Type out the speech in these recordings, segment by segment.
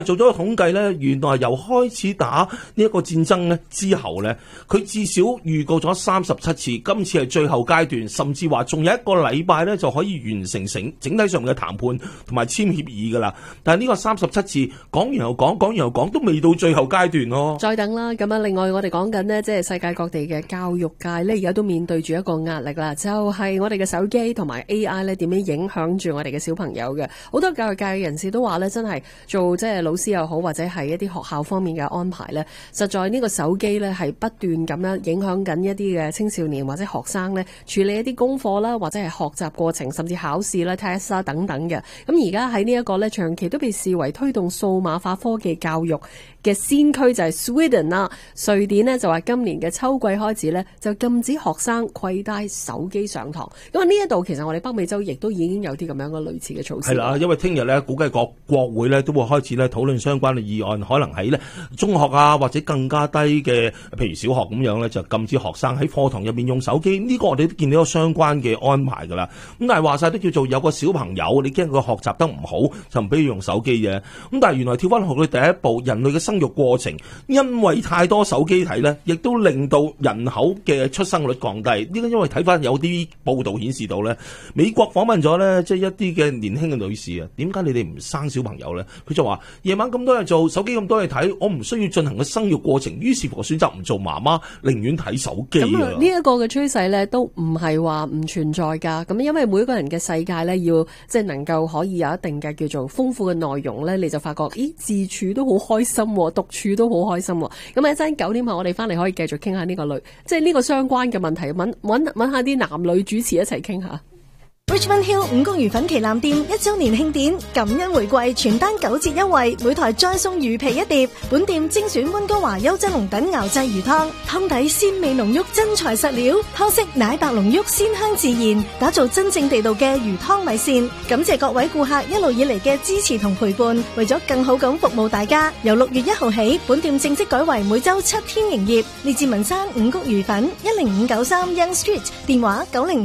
做咗個統計咧，原來由開始打呢一個戰爭咧之後咧，佢至少預告咗37次，今次係最後階段，甚至話仲有一個禮拜咧就可以完成整體上面嘅談判同埋簽協議噶啦。但係呢個37次講完又講，講完又講，都未到最後階段咯。 再等啦，咁啊，另外我哋講緊呢，即係世界各地嘅教育界咧，而家都面對住一個壓力啦，就係我哋嘅手機同埋 AI 咧點樣影響住我哋嘅小朋友嘅。好多教育界嘅人士都話咧，真係做即係老師又好，或者係一啲學校方面嘅安排咧，實在呢個手機咧係不斷咁樣影響緊一啲嘅青少年或者學生咧處理一啲功課啦，或者係學習過程，甚至考試啦、test 啦等等嘅。咁而家喺呢一個咧長期都被視為推動數碼化科技教育嘅先驅就係 Sweden 啦。瑞典呢就話今年嘅秋季開始咧就禁止學生攜帶手機上堂。咁啊呢一度其實我哋北美洲亦都已經有啲咁樣嘅類似嘅措施。 係啦，因為聽日咧估計國會咧都會開始咧討論相關嘅議案，可能喺咧中學啊或者更加低嘅，譬如小學咁樣咧，就禁止學生喺課堂入面用手機。呢個我哋都見到有相關嘅安排㗎啦。咁但係話晒都叫做有個小朋友，你驚佢學習得唔好，就唔俾佢用手機嘅。咁但係原來跳翻學去第一步，人類嘅生育過程，因為太多手機睇咧，亦都令到人口嘅出生率降低。呢個因為睇翻有啲報道顯示到咧，美國訪問咗咧，即係一啲嘅年輕嘅女士啊，點解你哋唔生小朋友咧？佢就話夜晚咁多嘢做，手機咁多嘢睇，我唔需要進行個生育過程，於是乎我選擇唔做媽媽，寧願睇手機。 咁呢一個嘅趨勢咧，都唔係話唔存在㗎。咁因為每個人嘅世界咧，要即係能夠可以有一定嘅叫做豐富嘅內容咧，你就發覺，咦，自處都好開心，獨處都好開心。咁一陣9點後，我哋翻嚟可以繼續傾下呢個即係呢個相關嘅問題，揾下啲男女主持一齊傾下。 Richmond Hill 五穀魚粉旗艦店1周年慶典，感恩回饋，全單9折優惠，每台再送魚皮1碟。本店精選溫哥華優質龍躉熬製魚湯，湯底鮮味濃郁，真材實料，湯色奶白濃郁，鮮香自然，打造真正地道嘅魚湯米線。感謝各位顧客一路以嚟嘅支持同陪伴，為咗更好咁服務大家，由6月1號起，本店正式改為每周7天營業。列治文山五穀魚粉10593 Young Street， 電話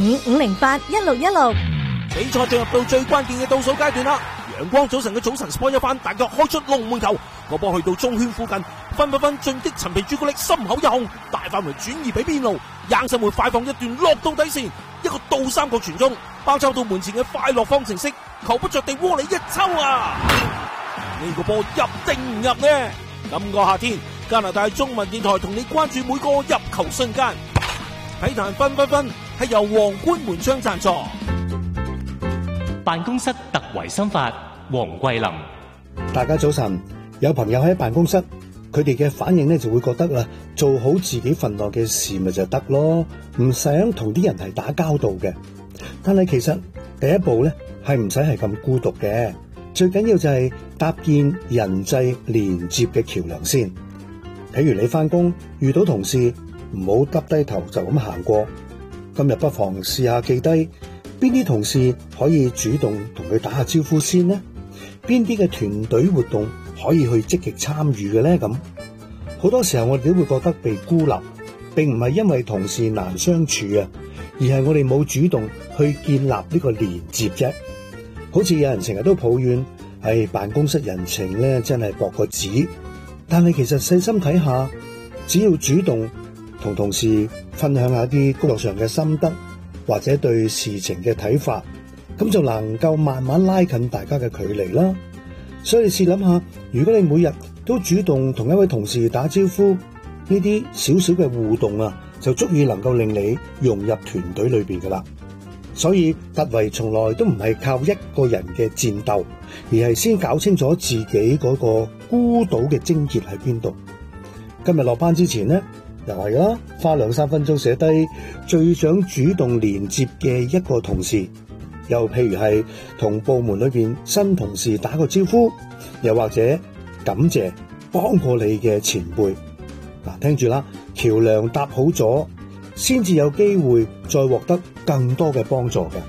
905-508-1616。 比賽進入到最關鍵嘅倒數階段啦！陽光早晨嘅早晨 sport 一番，大腳開出龍門球，個波去到中圈附近，分進擊陳皮朱古力，心口一控，大範圍轉移俾邊路，硬生活快放一段落到底線，一個倒三角傳中，包抄到門前嘅快樂方程式，球不着地窩裏一抽啊！呢個波入定唔入呢？今個夏天，加拿大中文電台同你關注每個入球瞬間。體壇分係由皇冠門窗贊助。 辦公室特維新法，黃桂林。 大家早晨，有朋友喺辦公室，佢哋嘅反應咧就會覺得啦，做好自己份內嘅事咪就得咯，唔想同啲人係打交道嘅。但係其實第一步咧係唔使係咁孤獨嘅，最緊要就係搭建人際連接嘅橋樑先。譬如你翻工遇到同事，唔好耷低頭就咁行過，今日不妨試下記低邊啲同事可以主動同佢打下招呼先呢？邊啲嘅團隊活動可以去積極參與嘅呢？咁好多時候我哋都會覺得被孤立，並唔係因為同事難相處啊，而係我哋冇主動去建立呢個連接啫。好似有人成日都抱怨，辦公室人情咧真係薄過紙，但係其實細心睇下，只要主動同同事分享下啲工作上嘅心得，或者對事情嘅睇法，咁就能夠慢慢拉近大家嘅距離啦。所以你試諗下，如果你每日都主動同一位同事打招呼，呢啲少少嘅互動啊，就足以能夠令你融入團隊裏邊噶啦。所以突圍從來都唔係靠一個人嘅戰鬥，而係先搞清楚自己嗰個孤島嘅症結喺邊度。今日落班之前呢，又係啦，花2-3分鐘寫低最想主動連接嘅一個同事，又譬如係同部門裏邊新同事打個招呼，又或者感謝幫過你嘅前輩。嗱，聽住啦，橋樑搭好咗，先至有機會再獲得更多嘅幫助嘅。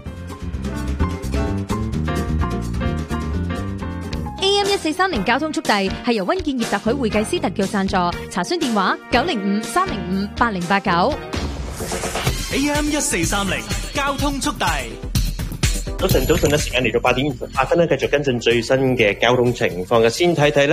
AM1430交通速遞係由溫建業特許會計師特約贊助，查詢電話905-305-8089。 AM1430交通速遞。 早晨嘅時間嚟到8點28分咧，繼續跟進最新嘅交通情況嘅，先睇睇咧。